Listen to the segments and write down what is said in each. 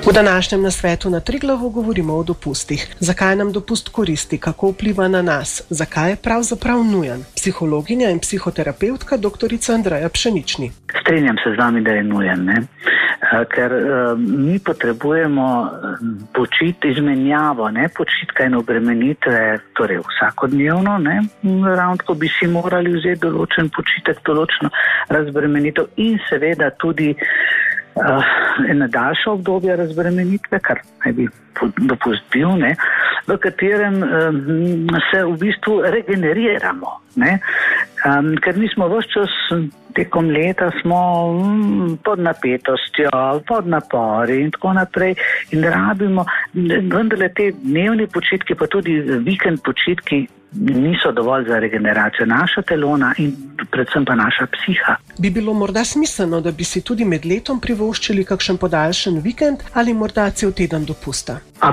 V današnjem nasvetu na Triglavu govorimo o dopustih. Zakaj nam dopust koristi, kako vpliva na nas, zakaj je pravzaprav nujen? Psihologinja in psihoterapevtka dr. Andreja Pšeničnik. Strinjam se z vami, da je nujen, ne? Ker mi potrebujemo izmenjavo, ne? Počitka in obremenitve, torej vsakodnevno, ne? Ravno tako bi si morali vzeti določen počitek, določeno razbremenitev in seveda tudi ena daljša obdobja razbremenitve, kar naj bi dopust bil, ne, v katerem se v bistvu regeneriramo, ne, ker mi smo ves čas tekom leta smo pod napetostjo, pod napori in tako naprej in rabimo, vendarle te dnevni počitki, pa tudi vikend počitki niso dovolj za regeneracijo naša telona in predvsem pa naša psiha. Bi bilo morda smiselno, da bi si tudi med letom privoščili kakšen podaljšan vikend ali morda cel teden dopusta?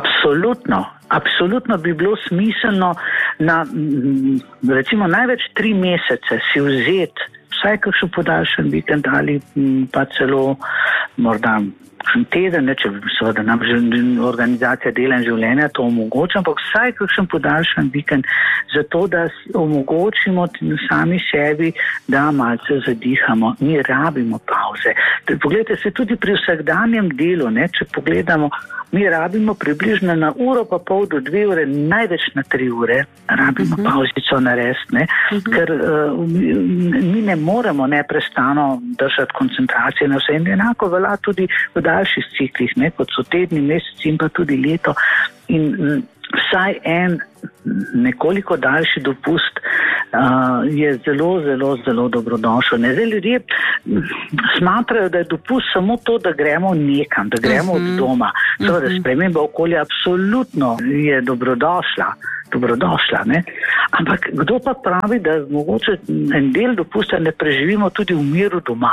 Absolutno bi bilo smiselno na recimo največ 3 mesece si vzeti vsaj kakšen podaljšan vikend ali pa celo morda kakšen teden, če seveda nam organizacija dela in življenja to omogoča, ampak vsaj kakšen podaljšan vikend, zato da omogočimo sami sebi, da malce zadihamo. Mi rabimo pauze. Poglejte se tudi pri vsakdanjem delu, ne, če pogledamo, mi rabimo približno na uro pa pol do 2 ure, največ na 3 ure, rabimo pauzico narediti, ne, ker mi ne moremo neprestano držati koncentracije na vse in enako velja tudi v daljših ciklih, ne, kot so tedni, meseci in pa tudi leto in vsaj en nekoliko daljši dopust je zelo dobrodošel. Zdaj ljudje smatrajo, da je dopust samo to, da gremo nekam, da gremo od doma. Seveda sprememba okolja absolutno je dobrodošla, ne? Ampak kdo pa pravi, da mogoče en del dopusta ne preživimo tudi v miru doma,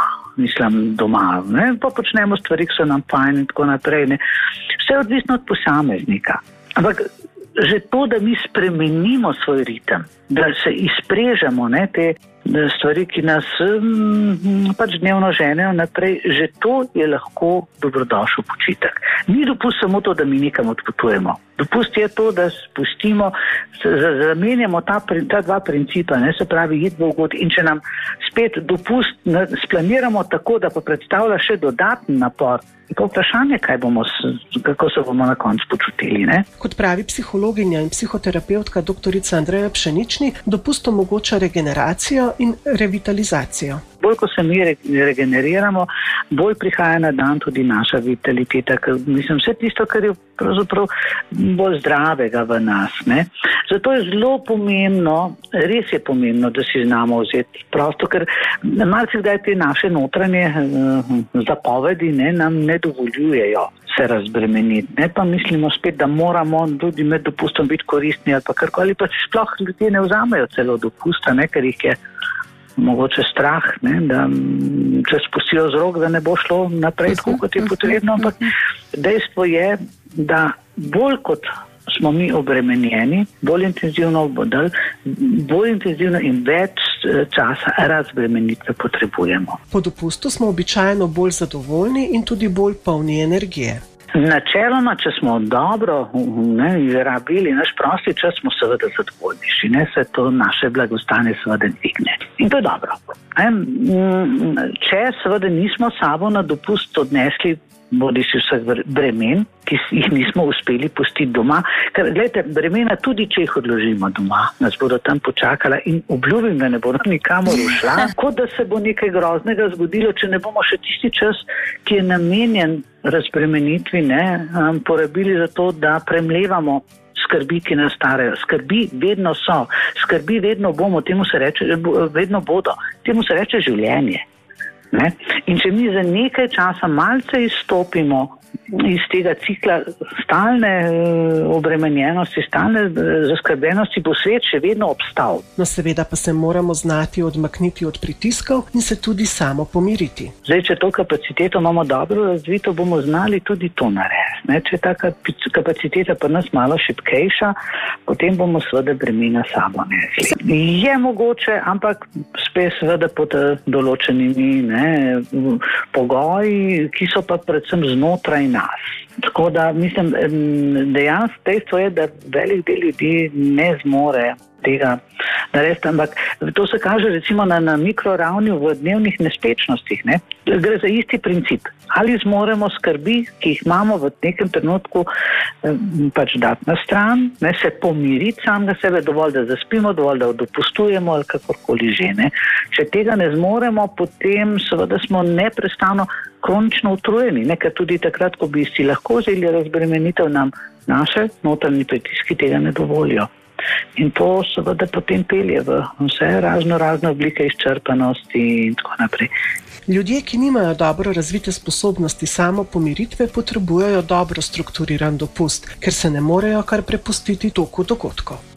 ne? Pa počnemo stvari, ki so nam fajn in tako naprej, ne? Vse je odvisno od posameznika. Ampak že to, da mi spremenimo svoj ritem, da se izprežemo, ne, te stvari, ki nas pač dnevno ženejo naprej, že to je lahko dobrodošel počitek. Ni dopust samo to, da mi nekam odpotujemo. Dopust je to, da spustimo, zamenjamo ta 2 principa, ne, se pravi id v ugod. In če nam spet dopust splaniramo tako, da pa predstavlja še dodaten napor, je pa vprašanje, kako se bomo na koncu počutili. Ne? Kot pravi psihologinja in psihoterapevtka dr. Andreja Pšeničnik, dopust omogoča regeneracijo in revitalizacijo. Bolj, ko se mi regeneriramo, bolj prihaja na dan tudi naša vitaliteta, vse tisto, kar je pravzaprav bolj zdravega v nas. Ne? Zato je zelo pomembno, res je pomembno, da si znamo vzeti prosto, ker marsikdaj te naše notranje zapovedi nam ne dovoljujejo se razbremeniti. Ne? Pa mislimo spet, da moramo tudi med dopustom biti koristni ali pa karkoli, pa si sploh ljudje ne vzamejo celo dopusta, ne? Ker jih je mogoče strah, ne, da če spustijo z rok, da ne bo šlo naprej tako, kot je potrebno, ampak dejstvo je, da bolj kot smo mi obremenjeni, bolj intenzivno in več časa razbremenitve potrebujemo. Po dopustu smo običajno bolj zadovoljni in tudi bolj polni energije. Načeloma, če smo dobro izrabili naš prosti čas, smo seveda zadovoljnejši, se to naše blagostanje seveda dvigne. In to je dobro. Če seveda nismo sabo na dopust odnesli bodisi vseh bremen, ki jih nismo uspeli pustiti doma, ker gledajte, bremena tudi, če jih odložimo doma, nas bodo tam počakala in obljubim, da ne bodo nikamor ušla, kot da se bo nekaj groznega zgodilo, če ne bomo še tisti čas, ki je namenjen razbremenitvi, porabili za to, da premlevamo skrbi, ki nas starejo. Skrbi vedno so, skrbi vedno bomo, vedno bodo, temu se reče življenje. Ne? In če mi za nekaj časa malce izstopimo iz tega cikla stalne obremenjenosti, stalne zaskrbljenosti, bo svet še vedno obstal. No, seveda pa se moramo znati odmakniti od pritiskov in se tudi samo pomiriti. Zdaj, če to kapaciteto imamo dobro razvito, bomo znali tudi to narediti. Ne? Če je ta kapaciteta pri nas malo šibkejša, potem bomo seveda bremena sabo nesli. Je mogoče, ampak spet seveda pod določenimi pogoji, ki so pa predvsem znotraj nas. Tako da mislim, dejansko dejstvo je, da velik del ljudi ne zmore tega narediti, ampak to se kaže recimo na mikroravni v dnevnih nespečnostih. Ne? Gre za isti princip. Ali zmoremo skrbi, ki jih imamo v nekem trenutku, pač dati na stran, ne, se pomiriti samega sebe, dovolj, da zaspimo, dovolj, da dopustujemo ali kakorkoli že. Ne. Če tega ne zmoremo, potem seveda smo neprestano kronično utrujeni, ne, ker tudi takrat, ko bi si lahko vzeli razbremenitev, nam naše notranji pritiski tega ne dovolijo. In to seveda potem pelje v vse razne oblike izčrpanosti in tako naprej. Ljudje, ki nimajo dobro razvite sposobnosti samopomiritve, potrebujejo dobro strukturiran dopust, ker se ne morejo kar prepustiti toku dogodkov.